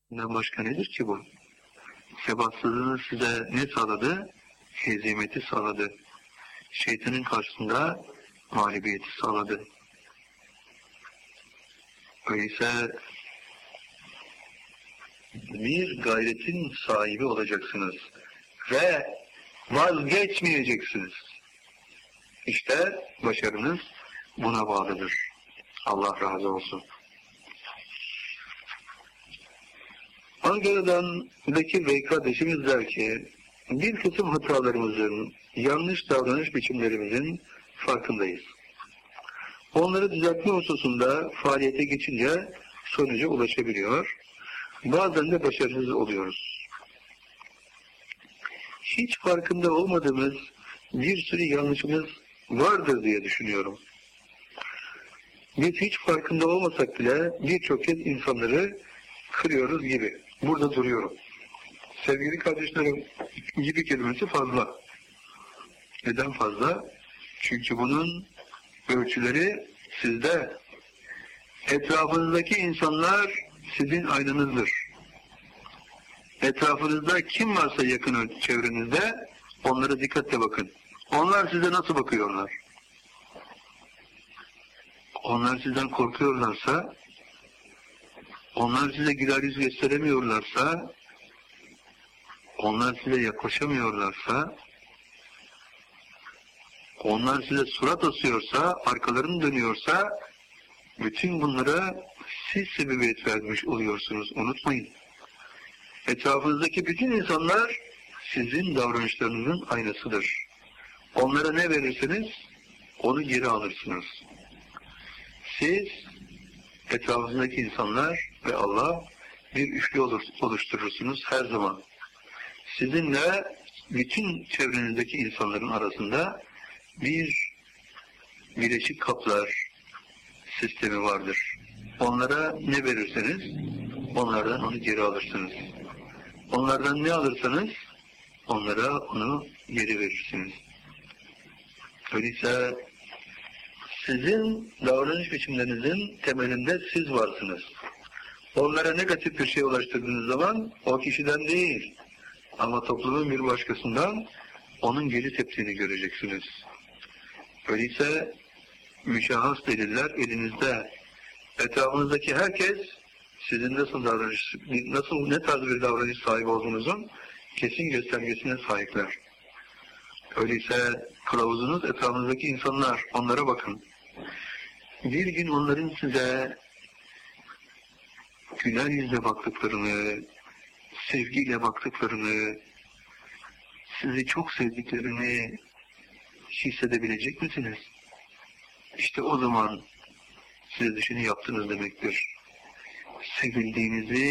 Bundan başka nedir ki bu? Sebatsızlığınız size ne sağladı? Hezimeti sağladı. Şeytanın karşısında mağlubiyeti sağladı. Öyleyse bir gayretin sahibi olacaksınız ve vazgeçmeyeceksiniz. İşte başarınız buna bağlıdır. Allah razı olsun. Ankara'daki Bey kardeşimiz der ki, bir kısım hatalarımızın, yanlış davranış biçimlerimizin farkındayız. Onları düzeltme hususunda faaliyete geçince sonuca ulaşabiliyor. Bazen de başarısız oluyoruz. Hiç farkında olmadığımız bir sürü yanlışımız vardır diye düşünüyorum. Biz hiç farkında olmasak bile birçok kez insanları kırıyoruz gibi. Burada duruyorum. Sevgili kardeşlerim, gibi kelimesi fazla. Neden fazla? Çünkü bunun ölçüleri sizde. Etrafınızdaki insanlar sizin aynanızdır. Etrafınızda kim varsa yakın çevrenizde onlara dikkatle bakın. Onlar size nasıl bakıyorlar? Onlar sizden korkuyorlarsa, onlar size güler yüz gösteremiyorlarsa, onlar size yaklaşamıyorlarsa, onlar size surat asıyorsa, arkalarını dönüyorsa, bütün bunlara siz sebebiyet vermiş oluyorsunuz. Unutmayın. Etrafınızdaki bütün insanlar sizin davranışlarınızın aynasıdır. Onlara ne verirseniz onu geri alırsınız. Siz, etrafınızdaki insanlar ve Allah bir üçlü oluşturursunuz her zaman. Sizinle bütün çevrenizdeki insanların arasında bir bileşik kaplar sistemi vardır. Onlara ne verirseniz onlardan onu geri alırsınız. Onlardan ne alırsanız onlara onu geri verirsiniz. Öyleyse sizin davranış biçimlerinizin temelinde siz varsınız. Onlara negatif bir şey ulaştırdığınız zaman o kişiden değil ama toplumun bir başkasından onun geri teptiğini göreceksiniz. Öyleyse müşahhas deliller elinizde. Etrafınızdaki herkes sizin ne tarz bir davranış sahibi olduğunuzun kesin göstergesine sahipler. Öyleyse kılavuzunuz etrafınızdaki insanlar, onlara bakın. Bir gün onların size güler yüzle baktıklarını, sevgiyle baktıklarını, sizi çok sevdiklerini hissedebilecek misiniz? İşte o zaman siz düşünü yaptınız demektir. Sevildiğinizi